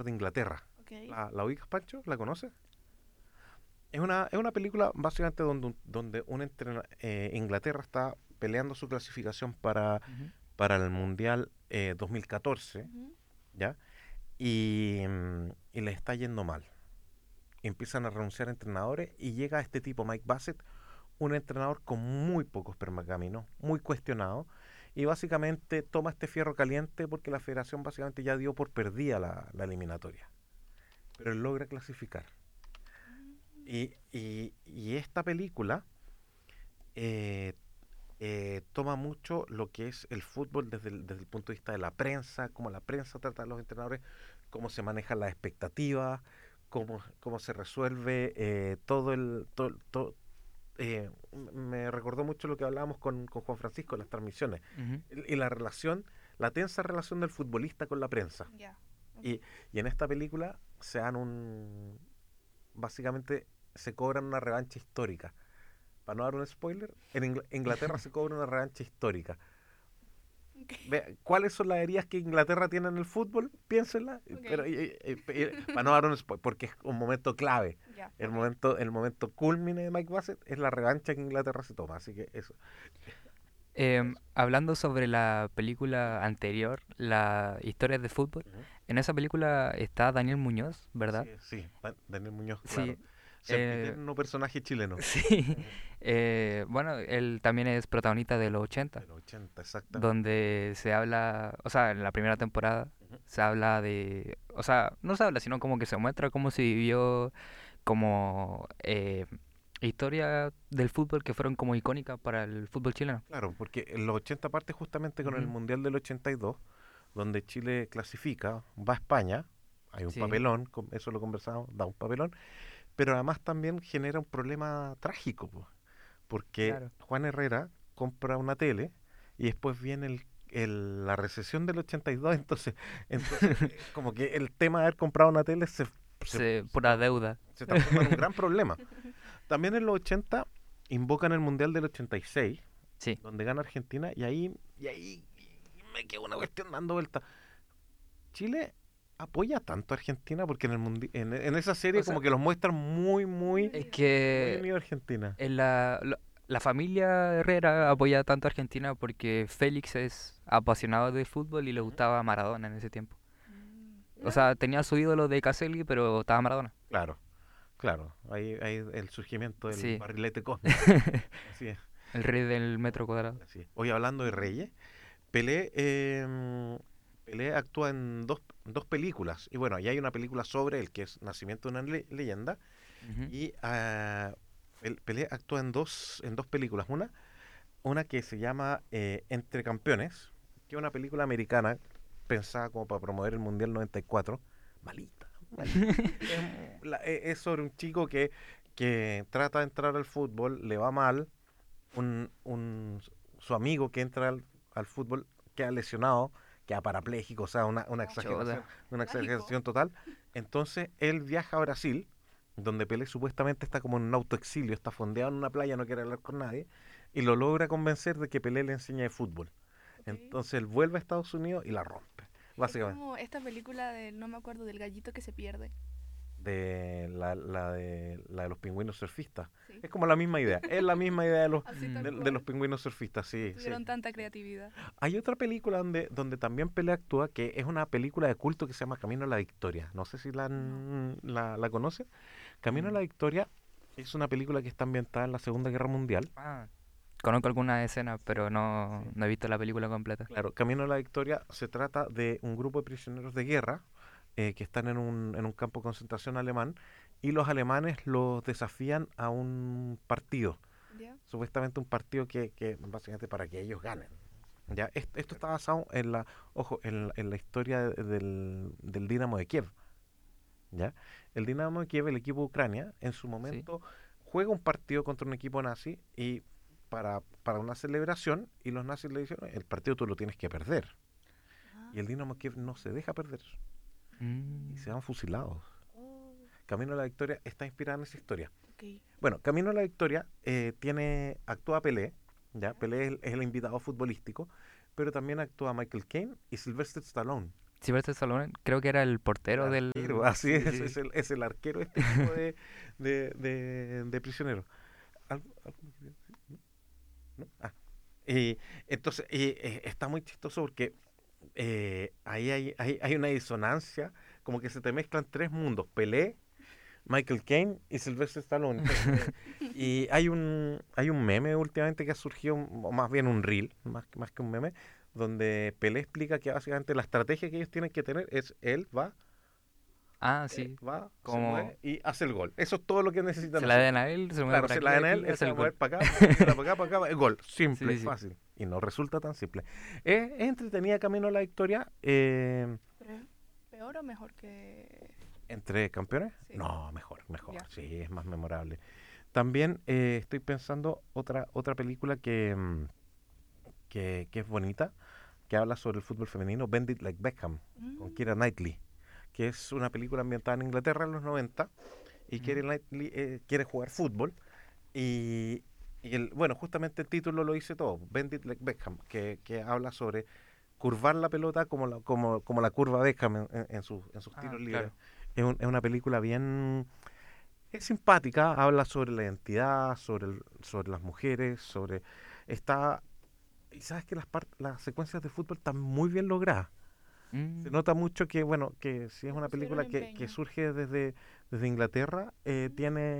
entrenador de Inglaterra. Ok. ¿La ubicas, Pancho? ¿La conoces? Es una película básicamente donde Inglaterra está peleando su clasificación Ujú. para el Mundial 2014, Ujú. ¿ya? Y le está yendo mal. Empiezan a renunciar entrenadores y llega este tipo, Mike Bassett, un entrenador con muy pocos pergaminos, muy cuestionado, y básicamente toma este fierro caliente porque la federación básicamente ya dio por perdida la eliminatoria. Pero él logra clasificar. Y esta película eh, toma mucho lo que es el fútbol desde el punto de vista de la prensa, cómo la prensa trata a los entrenadores, cómo se manejan las expectativas, cómo se resuelve me recordó mucho lo que hablábamos con Juan Francisco en las transmisiones, Ujú. y la tensa relación del futbolista con la prensa. Ya. Ok. Y en esta película básicamente se cobran una revancha histórica. Para no dar un spoiler, en Inglaterra se cobra una revancha histórica. Ok. ¿Cuáles son las heridas que Inglaterra tiene en el fútbol? Piénsenla, pero Ok. para no dar un spoiler, porque es un momento clave. Ya. El Ok. momento, el momento culmine de Mike Bassett es la revancha que Inglaterra se toma, así que eso. Hablando sobre la película anterior, la historia de fútbol, Ujú. en esa película está Daniel Muñoz, Así ¿verdad? es, sí, Daniel Muñoz, claro. Sí, eh, Sempiterno personaje chileno. sí. Ujú. Bueno, él también es protagonista de los 80, De los 80, exactamente. donde se habla, o sea, en la primera temporada Ujú. se habla de, o sea, no se habla, sino como que se muestra cómo se vivió como historia del fútbol que fueron como icónicas para el fútbol chileno. Claro, porque en los 80 parte justamente con el Ujú. Mundial del 82, donde Chile clasifica, va a España, hay un Sí, papelón, eso lo conversamos, da un papelón, pero además también genera un problema trágico, po, porque claro. Juan Herrera compra una tele y después viene la recesión del 82, entonces como que el tema de haber comprado una tele se, se Pura transforma, deuda. se transforma en un gran problema. También en los 80 invocan el Mundial del 86, Sí. donde gana Argentina, y ahí me quedó una cuestión dando vuelta. Chile apoya tanto a Argentina porque en esa O serie sea, como que los muestran muy, Muy muy, es unidos. muy que unido a Argentina. en la familia Herrera apoya tanto a Argentina porque Félix es apasionado de fútbol y le Ujú. gustaba Maradona en ese tiempo. O Ya, sea, tenía su ídolo de Caselli, pero estaba Maradona. claro, claro. Ahí el surgimiento del Sí. barrilete cósmico. Así es, El rey del metro cuadrado. así es. Hoy hablando de Reyes, Pelé, Pelé actúa en dos películas. Y bueno, ahí hay una película sobre él, que es Nacimiento de una leyenda. Ujú. Y Pelé actúa en dos películas. Una que se llama Entre Campeones, que es una película americana pensada como para promover el Mundial 94. Malita, malita. Es sobre un chico que trata de entrar al fútbol, le va mal, un, un- su amigo que entra al fútbol queda lesionado, queda parapléjico, o sea, Oh, Choda. una trágico. exageración total. Entonces él viaja a Brasil, donde Pelé supuestamente está como en un autoexilio, está fondeado en una playa, no quiere hablar con nadie, y lo logra convencer de que Pelé le enseña de fútbol. Ok. Entonces él vuelve a Estados Unidos y la rompe, Es básicamente. como esta película de, no me acuerdo, del gallito que se pierde. La de los pingüinos surfistas. Sí. Es como la misma idea. Es la misma idea de los, Así Mm. tal de los cual. pingüinos surfistas, No sí, sí. tuvieron tanta creatividad. Hay otra película donde también Pelé actúa, que es una película de culto que se llama Camino a la Victoria. No sé si No. la conoce. Camino a Mm. la Victoria es una película que está ambientada en la Segunda Guerra Mundial. Ah, conozco algunas escenas, pero Sí. no he visto la película completa. Claro, Camino a la Victoria se trata de un grupo de prisioneros de guerra que están en un campo de concentración alemán, y los alemanes los desafían a un partido, ¿Ya? supuestamente un partido que básicamente para que ellos ganen. Ya, esto está basado en la historia del Dinamo de Kiev. ¿Ya? El Dinamo de Kiev, el equipo de Ucrania, en su Sí. momento juega un partido contra un equipo nazi y para una celebración, y los nazis le dicen: "Oye, el partido tú lo tienes que perder". Ah. Y el Dinamo de Kiev no se deja perder y se Mm. van fusilados. Oh, Camino a la Victoria está inspirada en esa historia. ok. Bueno, Camino a la Victoria actúa Pelé, ¿ya? ¿Ya? Pelé es el invitado futbolístico, pero también actúa Michael Caine y Sylvester Stallone. Sylvester Stallone creo que era el El portero del... arquero, así Sí, es, sí. es el arquero este tipo de prisionero. ¿Algo me quería decir? ¿No? Y entonces, está muy chistoso porque ahí hay una disonancia, como que se te mezclan tres mundos, Pelé, Michael Caine y Sylvester Stallone. Y hay un meme últimamente que ha surgido, o más bien un reel, más que un meme, donde Pelé explica que básicamente la estrategia que ellos tienen que tener es él Ah, sí. se Como mueve y hace el gol. Eso es todo lo que necesitan se la hacer. den a él, se mueve Claro, por se aquí, la dan a él, aquí, él se hace va el a mover gol. para acá, para acá, gol. Simple, Sí, sí. fácil. Y no resulta tan simple. Es entretenida camino a la victoria. ¿Pero es peor o mejor que...? ¿Entre campeones? Sí, No, mejor. ya. Sí, es más memorable. También estoy pensando otra película que es bonita, que habla sobre el fútbol femenino, Bend It Like Beckham, con Mm, Keira Knightley, que es una película ambientada en Inglaterra en los 90 y Ujú. Keira Knightley quiere jugar fútbol y, bueno, justamente el título lo dice todo, Bend It Like Beckham, que habla sobre curvar la pelota como la curva Beckham en sus Ah, tiros libres. claro. Es una película es simpática, habla sobre la identidad, sobre las mujeres, está, y sabes que las secuencias de fútbol están muy bien logradas. Se Mm, nota mucho que, bueno, que si es le una pusieron película que empeño. surge desde Inglaterra, Mm,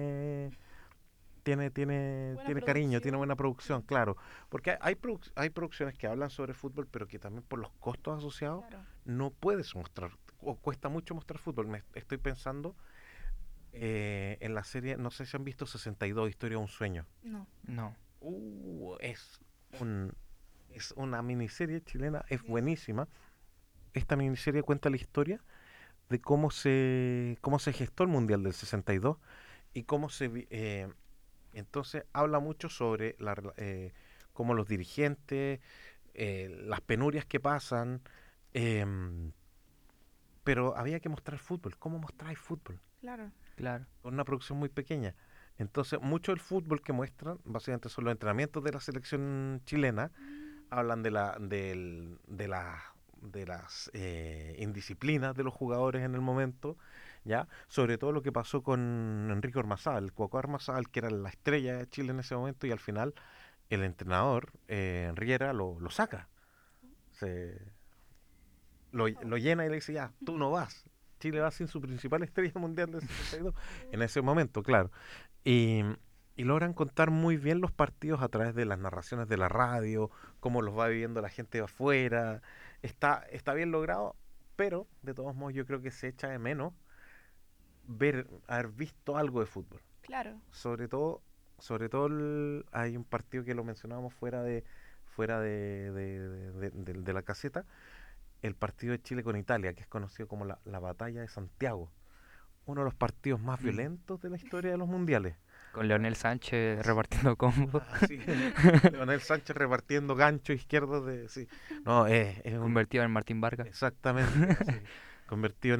buena tiene cariño, tiene producción. buena producción, Sí, claro. Porque hay producciones que hablan sobre fútbol, pero que también por los costos asociados claro. no puedes mostrar, o cuesta mucho mostrar fútbol. Estoy pensando en la serie, no sé si han visto 62, Historia de un sueño. No, no. Uh, es un, es una miniserie chilena, es ya. buenísima. Esta miniserie cuenta la historia de cómo se gestó el Mundial del 62 y entonces habla mucho sobre cómo los dirigentes, las penurias que pasan, em, pero había que mostrar fútbol. ¿Cómo mostráis fútbol? Claro. Claro. Con una producción muy pequeña. Entonces, mucho del fútbol que muestran, básicamente son los entrenamientos de la selección chilena, Mm, hablan de las indisciplinas de los jugadores en el momento, ¿ya? Sobre todo lo que pasó con Enrique Ormazábal, el Cuaco Ormazábal, que era la estrella de Chile en ese momento, y al final el entrenador, Riera, lo saca. Se, oh, lo llena y le dice, ya, tú no vas. Chile va sin su principal estrella mundial del 62 en ese momento, claro. Y, y logran contar muy bien los partidos a través de las narraciones de la radio, cómo los va viviendo la gente de afuera. Está bien logrado, pero de todos modos yo creo que se echa de menos haber visto algo de fútbol. claro. Sobre todo, hay un partido que lo mencionábamos fuera de la caseta, el partido de Chile con Italia, que es conocido como la Batalla de Santiago, uno de los partidos más Mm. violentos de la historia de los mundiales. Con Leonel Sánchez Así, repartiendo combos. así, Leonel Sánchez repartiendo gancho izquierdo sí. No, es un Convertido en Martín Vargas. exactamente así, convertido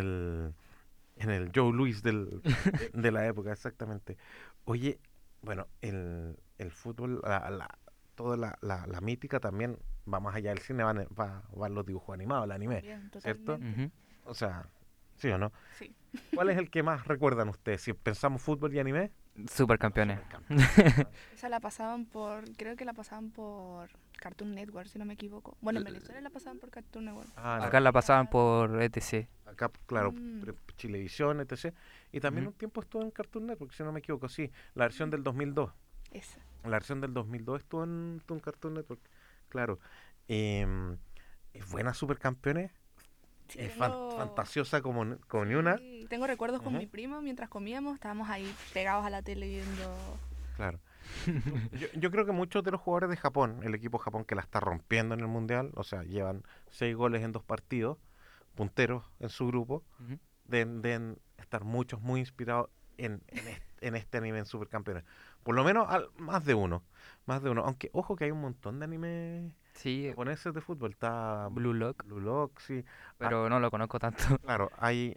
en el Joe Louis de la época, exactamente. Oye, bueno, el fútbol, toda la mítica también va más allá del cine, van los dibujos animados, el anime, También, ¿cierto? totalmente. Ujú. O sea, ¿sí o no? Sí. ¿Cuál es el que más recuerdan ustedes? Si pensamos fútbol y anime, los Supercampeones. supercampeones. ¿Ah? Esa la pasaban creo que la pasaban por Cartoon Network, si no me equivoco. Bueno, en Venezuela la pasaban por Cartoon Network. Ah, no. Acá la pasaban por ETC. Acá, claro, Mm, Chilevisión, etc. Y también Ujú. un tiempo estuvo en Cartoon Network, si no me equivoco, sí. La versión del 2002. esa. La versión del 2002 estuvo en Cartoon Network, claro. Em, es buena Supercampeones, Sí, es fantasiosa como ni una. sí, tengo recuerdos con Ujú, mi primo mientras comíamos, estábamos ahí pegados a la tele viendo. claro. Yo creo que muchos de los jugadores de Japón, el equipo de Japón que la está rompiendo en el Mundial, o sea, llevan 6 goles en 2 partidos, punteros en su grupo, Ujú. deben estar muchos muy inspirados en este anime en Supercampeones. Por lo menos más de uno. Aunque, ojo que hay un montón de animes Sí, japoneses de fútbol. Está Blue Lock, Blue Lock, sí. Ah, pero no lo conozco tanto. claro, hay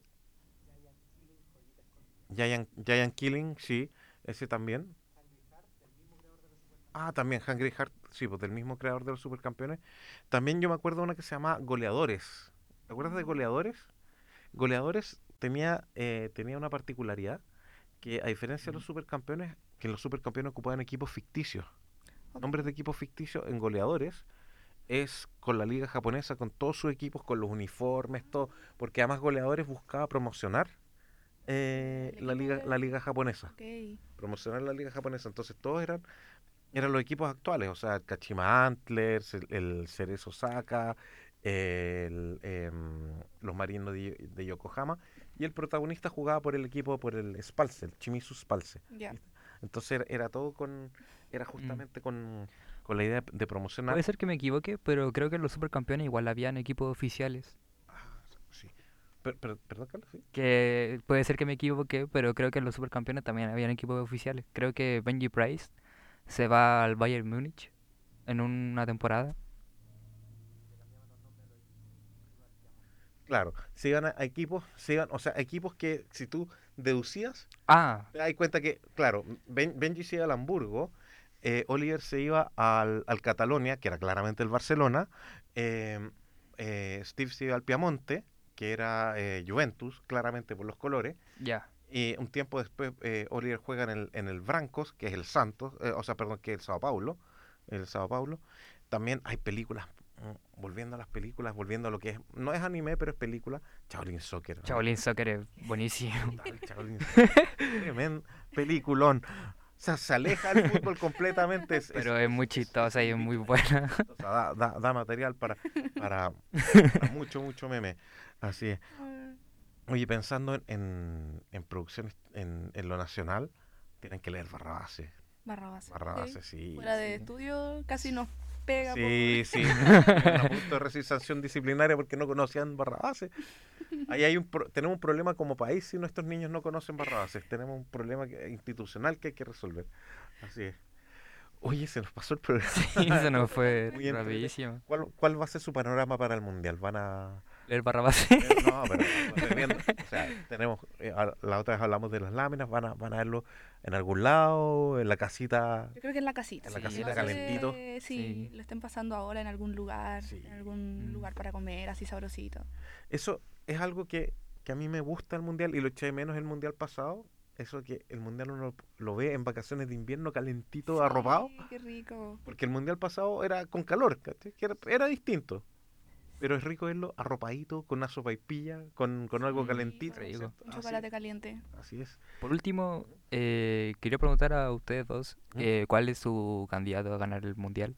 Giant Killing, sí, ese también. Ah, también Hungry Heart, sí, pues del mismo creador de los Supercampeones. También yo me acuerdo de una que se llama Goleadores. ¿Te acuerdas de Goleadores? Goleadores tenía una particularidad que, a diferencia de los supercampeones, que los supercampeones ocupaban equipos ficticios. Ok. Nombres de equipos ficticios en Goleadores es con la liga japonesa, con todos sus equipos, con los uniformes, todo, porque además Goleadores buscaba promocionar El equipo la liga japonesa, Ok. promocionar la liga japonesa, entonces todos eran los equipos actuales, o sea, el Kashima Antlers, el Cerezo Osaka, los Marinos de Yokohama, y el protagonista jugaba por el equipo, por el Spalce, el Shimizu Spalce. Ya. ¿Viste? Entonces era todo era Mm. justamente con la idea de promocionar. Puede ser que me equivoque, pero creo que en los supercampeones igual habían equipos oficiales. Ah, sí. Perdón, Carlos, sí. Que puede ser que me equivoque, pero creo que en los supercampeones también habían equipos oficiales. Creo que Benji Price se va al Bayern Múnich en una temporada. Claro, se iban a equipos, o sea, equipos que si tú deducías, Ah, te das cuenta que, claro, Benji se iba al Hamburgo, Oliver se iba al Catalonia, que era claramente el Barcelona, em, Steve se iba al Piamonte, que era Juventus, claramente por los colores, ya. y un tiempo después Oliver juega en el Brancos, que es el Santos, o sea, perdón, que es el Sao Paulo. También hay películas, volviendo a las películas, volviendo a lo que es, no es anime, pero es película, Shaolin Soccer. Shaolin Soccer es buenísimo. Brutal, Shaolin Soccer, tremendo peliculón. O sea, se aleja del fútbol completamente. Pero es muy chistosa y es muy buena. O sea, da material para mucho, mucho meme. Así es. Ah, Oye, pensando en producciones en lo nacional, tienen que leer Barrabases. Barrabás. Barrabases, sí. Fuera de Sí. estudio casi nos pega Sí, sí. Estuvieron a punto de recibir sanción disciplinaria porque no conocían Barrabases. Ahí tenemos un problema como país si nuestros niños no conocen Barrabases. Tenemos un problema institucional que hay que resolver. Así es. Oye, se nos pasó el programa. Sí, se nos fue Muy entretenido. rapidísimo. ¿Cuál va a ser su panorama para el mundial? ¿Van a...? Leer Barrabás. No, pero o sea, tenemos, la otra vez hablamos de las láminas, van a verlo en algún lado, en la casita, Yo creo que en la casita. en la Sí, casita no sé. calentito. Sí, Sí. lo estén pasando ahora en algún lugar, Sí. en algún Mm. lugar para comer, así sabrosito. Eso es algo que a mí me gusta el mundial y lo eché de menos el mundial pasado. Eso que el mundial uno lo ve en vacaciones de invierno calentito, arropado. Sí, qué rico. Porque el mundial pasado era con calor, ¿cachai? Que era distinto. Pero es rico verlo arropadito, con una sopaipilla, con algo Sí, calentito. rico. ¿cierto? Un Así chocolate caliente. así es. Por último, quería preguntar a ustedes dos, ¿Mm? ¿cuál es su candidato a ganar el mundial?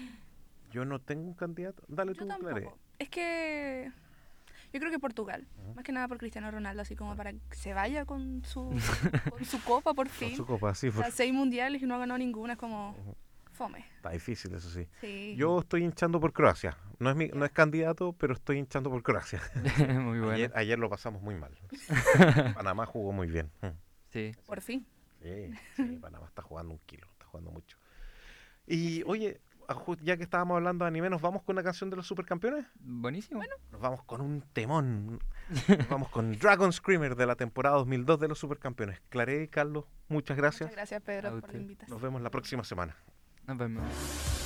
Yo no tengo un candidato. Dale Yo tú, Clare. tampoco. Es que yo creo que Portugal. Ujú. Más que nada por Cristiano Ronaldo, así como para que se vaya con con su copa por Con fin. su copa, sí, O sea, 6 mundiales y no ha ganado ninguna, es como Ujú. fome. Está difícil, eso sí. Sí. Yo estoy hinchando por Croacia. No es candidato, pero estoy hinchando por Croacia. Muy bueno. Ayer lo pasamos muy mal. Panamá jugó muy bien. Sí. Por fin. Sí, Panamá está jugando un kilo, está jugando mucho. Y oye, ya que estábamos hablando de anime, ¿nos vamos con una canción de los supercampeones? Buenísimo. Nos vamos con un temón. Nos vamos con Dragon Screamer de la temporada 2002 de los supercampeones. Claré y Carlos, muchas gracias. Muchas gracias, Pedro, A por la usted. invitación. Nos vemos la próxima semana. Nos vemos.